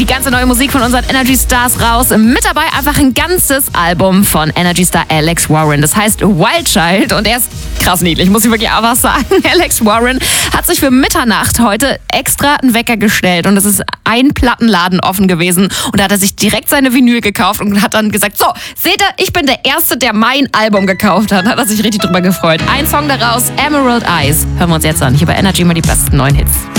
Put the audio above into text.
Die ganze neue Musik von unseren Energy Stars raus. Mit dabei einfach ein ganzes Album von Energy Star Alex Warren. Das heißt Wild Child und er ist krass niedlich, muss ich wirklich auch was sagen. Alex Warren hat sich für Mitternacht heute extra einen Wecker gestellt und es ist ein Plattenladen offen gewesen und da hat er sich direkt seine Vinyl gekauft und hat dann gesagt, so, seht ihr, ich bin der Erste, der mein Album gekauft hat. Hat er sich richtig drüber gefreut. Ein Song daraus, Emerald Eyes. Hören wir uns jetzt an. Hier bei Energy mal die besten neuen Hits.